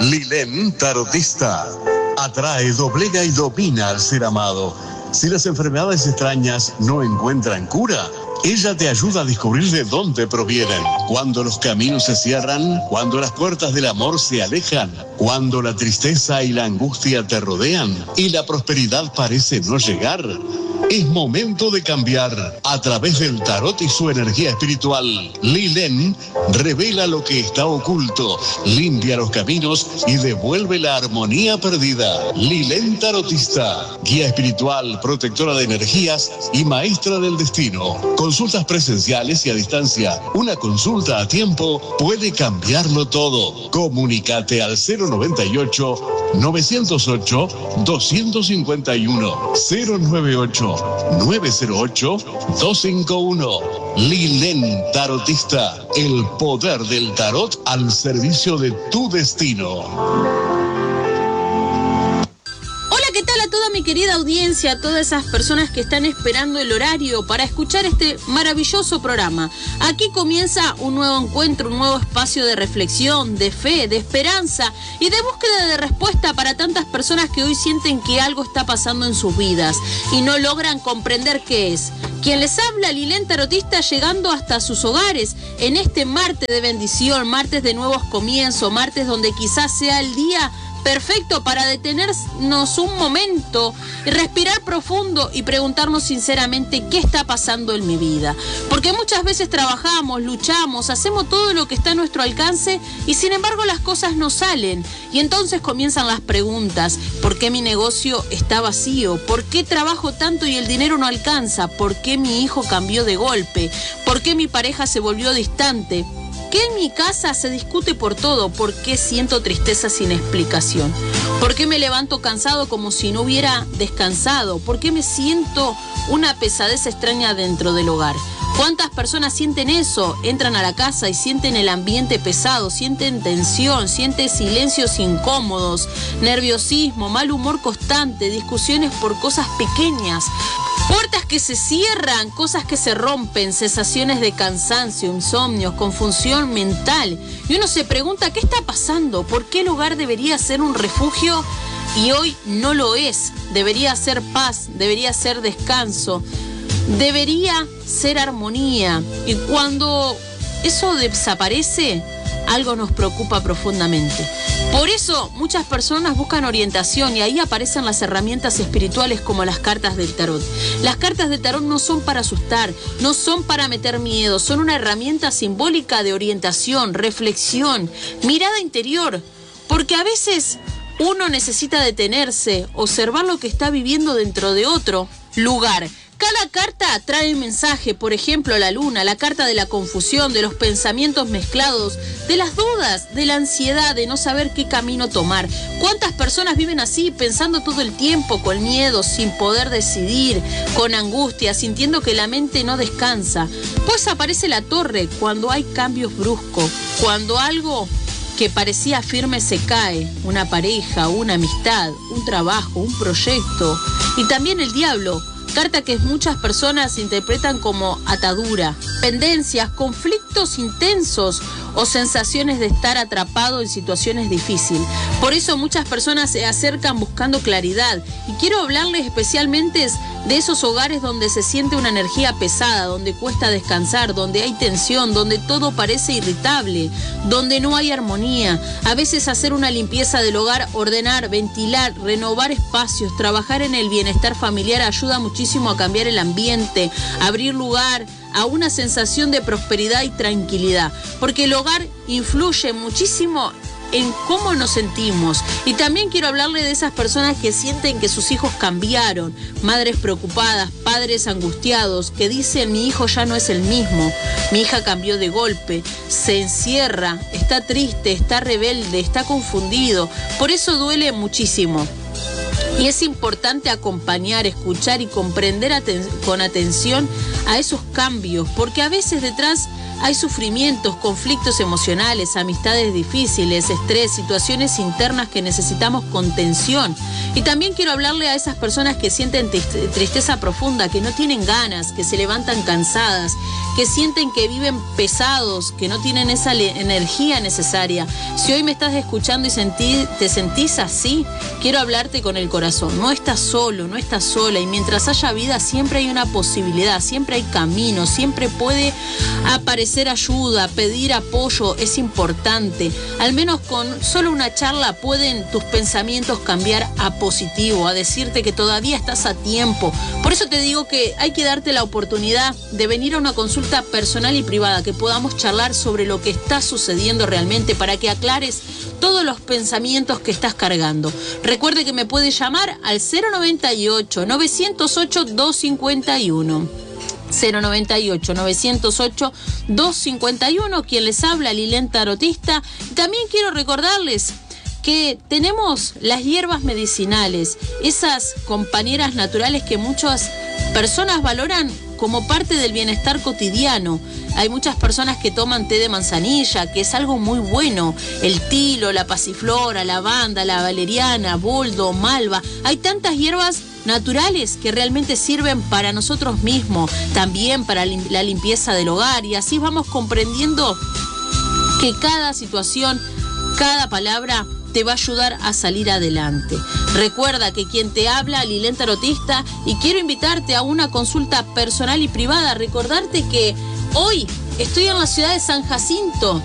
Lilén Tarotista. Atrae, doblega y domina al ser amado. Si las enfermedades extrañas no encuentran cura, ella te ayuda a descubrir de dónde provienen. Cuando los caminos se cierran, cuando las puertas del amor se alejan, cuando la tristeza y la angustia te rodean y la prosperidad parece no llegar, es momento de cambiar. A través del tarot y su energía espiritual, Lilén revela lo que está oculto, limpia los caminos y devuelve la armonía perdida. Lilén Tarotista, guía espiritual, protectora de energías y maestra del destino. Consultas presenciales y a distancia. Una consulta a tiempo puede cambiarlo todo. Comunícate al 098-908-251. 098-908-251. Lilén Tarotista, el poder del tarot al servicio de tu destino. ¿Qué tal a toda mi querida audiencia, a todas esas personas que están esperando el horario para escuchar este maravilloso programa? Aquí comienza un nuevo encuentro, un nuevo espacio de reflexión, de fe, de esperanza y de búsqueda de respuesta para tantas personas que hoy sienten que algo está pasando en sus vidas y no logran comprender qué es. Quien les habla, Lilén Tarotista, llegando hasta sus hogares en este martes de bendición, martes de nuevos comienzos, martes donde quizás sea el día perfecto para detenernos un momento, respirar profundo y preguntarnos sinceramente qué está pasando en mi vida. Porque muchas veces trabajamos, luchamos, hacemos todo lo que está a nuestro alcance y sin embargo las cosas no salen. Y entonces comienzan las preguntas: ¿por qué mi negocio está vacío? ¿Por qué trabajo tanto y el dinero no alcanza? ¿Por qué mi hijo cambió de golpe? ¿Por qué mi pareja se volvió distante? ¿Qué en mi casa se discute por todo? ¿Por qué siento tristeza sin explicación? ¿Por qué me levanto cansado como si no hubiera descansado? ¿Por qué me siento una pesadez extraña dentro del hogar? ¿Cuántas personas sienten eso? Entran a la casa y sienten el ambiente pesado, sienten tensión, sienten silencios incómodos, nerviosismo, mal humor constante, discusiones por cosas pequeñas, puertas que se cierran, cosas que se rompen, sensaciones de cansancio, insomnios, confusión mental. Y uno se pregunta, ¿qué está pasando? ¿Por qué el hogar debería ser un refugio y hoy no lo es? Debería ser paz, debería ser descanso, debería ser armonía. Y cuando eso desaparece, algo nos preocupa profundamente. Por eso muchas personas buscan orientación y ahí aparecen las herramientas espirituales como las cartas del tarot. Las cartas del tarot no son para asustar, no son para meter miedo, son una herramienta simbólica de orientación, reflexión, mirada interior, porque a veces uno necesita detenerse, observar lo que está viviendo dentro de otro lugar. Cada carta trae un mensaje, por ejemplo, la luna, la carta de la confusión, de los pensamientos mezclados, de las dudas, de la ansiedad, de no saber qué camino tomar. ¿Cuántas personas viven así, pensando todo el tiempo, con miedo, sin poder decidir, con angustia, sintiendo que la mente no descansa? Pues aparece la torre cuando hay cambios bruscos, cuando algo que parecía firme se cae, una pareja, una amistad, un trabajo, un proyecto. Y también el diablo, carta que muchas personas interpretan como atadura, pendencias, conflictos intensos o sensaciones de estar atrapado en situaciones difíciles. Por eso muchas personas se acercan buscando claridad. Y quiero hablarles especialmente de esos hogares donde se siente una energía pesada, donde cuesta descansar, donde hay tensión, donde todo parece irritable, donde no hay armonía. A veces hacer una limpieza del hogar, ordenar, ventilar, renovar espacios, trabajar en el bienestar familiar ayuda muchísimo a cambiar el ambiente, abrir lugar a una sensación de prosperidad y tranquilidad, porque el hogar influye muchísimo en cómo nos sentimos. Y también quiero hablarle de esas personas que sienten que sus hijos cambiaron, madres preocupadas, padres angustiados, que dicen: mi hijo ya no es el mismo, mi hija cambió de golpe, se encierra, está triste, está rebelde, está confundido. Por eso duele muchísimo. Y es importante acompañar, escuchar y comprender con atención a esos cambios, porque a veces detrás hay sufrimientos, conflictos emocionales, amistades difíciles, estrés, situaciones internas que necesitamos contención. Y también quiero hablarle a esas personas que sienten tristeza profunda, que no tienen ganas, que se levantan cansadas, que sienten que viven pesados, que no tienen esa energía necesaria. Si hoy me estás escuchando y te sentís así, quiero hablarte con el corazón. No estás solo, no estás sola, y mientras haya vida siempre hay una posibilidad, siempre hay camino, siempre puede aparecer ayuda, pedir apoyo, es importante. Al menos con solo una charla pueden tus pensamientos cambiar a positivo, a decirte que todavía estás a tiempo. Por eso te digo que hay que darte la oportunidad de venir a una consulta personal y privada, que podamos charlar sobre lo que está sucediendo realmente para que aclares todos los pensamientos que estás cargando. Recuerde que me puede llamar al 098-908-251. 098-908-251, quien les habla, Lilén Tarotista. También quiero recordarles que tenemos las hierbas medicinales, esas compañeras naturales que muchas personas valoran como parte del bienestar cotidiano. Hay muchas personas que toman té de manzanilla, que es algo muy bueno. El tilo, la pasiflora, lavanda, la valeriana, boldo, malva. Hay tantas hierbas naturales que realmente sirven para nosotros mismos, también para la limpieza del hogar, y así vamos comprendiendo que cada situación, cada palabra te va a ayudar a salir adelante. Recuerda que quien te habla, Lilén Tarotista, y quiero invitarte a una consulta personal y privada. Recordarte que hoy estoy en la ciudad de San Jacinto,